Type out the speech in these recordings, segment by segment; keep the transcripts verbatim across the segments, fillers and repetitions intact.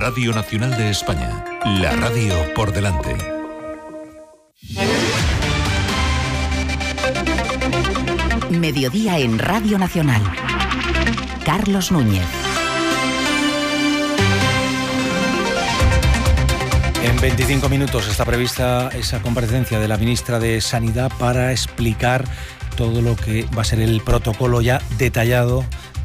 Radio Nacional de España, la radio por delante. Mediodía en Radio Nacional. Carlos Núñez. En veinticinco minutos está prevista esa comparecencia de la ministra de Sanidad para explicar todo lo que va a ser el protocolo ya detallado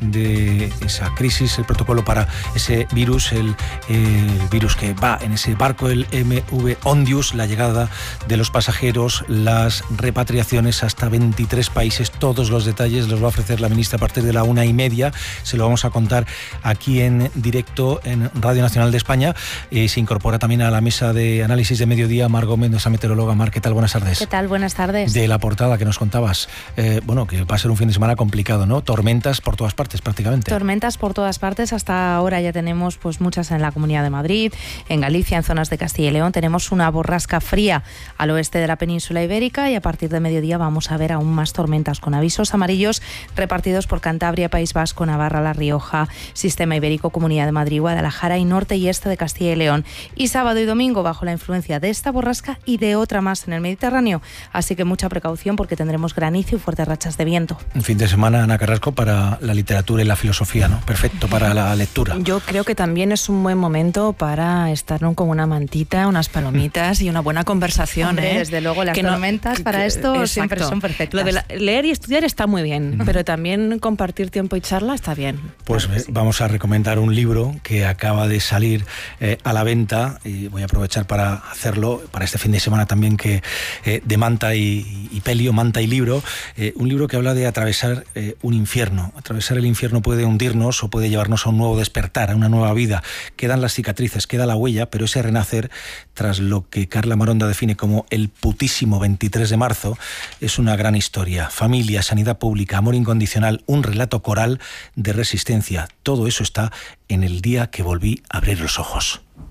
de esa crisis, el protocolo para ese virus, el, el virus que va en ese barco, el M V Ondius, la llegada de los pasajeros, las repatriaciones hasta veintitrés países, todos los detalles los va a ofrecer la ministra a partir de la una y media. Se lo vamos a contar aquí en directo en Radio Nacional de España. Eh, se incorpora también a la mesa de análisis de mediodía Mar Gómez, nuestra meteoróloga. Mar, ¿qué tal? Buenas tardes. ¿Qué tal? Buenas tardes. De la portada que nos contabas, eh, bueno, que va a ser un fin de semana complicado, ¿no? Tormentas por todas partes. Prácticamente. Tormentas por todas partes. Hasta ahora ya tenemos pues muchas en la Comunidad de Madrid, en Galicia, en zonas de Castilla y León. Tenemos una borrasca fría al oeste de la península ibérica y a partir de mediodía vamos a ver aún más tormentas con avisos amarillos repartidos por Cantabria, País Vasco, Navarra, La Rioja, Sistema Ibérico, Comunidad de Madrid, Guadalajara y norte y este de Castilla y León. Y sábado y domingo bajo la influencia de esta borrasca y de otra más en el Mediterráneo. Así que mucha precaución porque tendremos granizo y fuertes rachas de viento. Un fin de semana, Ana Carrasco, para la literatura y la filosofía, ¿no? Perfecto para la lectura. Yo creo que también es un buen momento para estar, ¿no?, con una mantita, unas palomitas y una buena conversación. Hombre, ¿eh? desde luego las que tormentas no, para que, esto exacto. siempre son perfectas. Lo de la, leer y estudiar está muy bien, pero también compartir tiempo y charla está bien. Pues claro, sí. Vamos a recomendar un libro que acaba de salir eh, a la venta y voy a aprovechar para hacerlo para este fin de semana también, que eh, de Manta y, y Pelio, Manta y Libro, eh, un libro que habla de atravesar eh, un infierno. Atravesar el infierno puede hundirnos o puede llevarnos a un nuevo despertar, a una nueva vida. Quedan las cicatrices, queda la huella, pero ese renacer, tras lo que Carla Maronda define como el putísimo veintitrés de marzo, es una gran historia. Familia, sanidad pública, amor incondicional, un relato coral de resistencia. Todo eso está en El día que volví a abrir los ojos.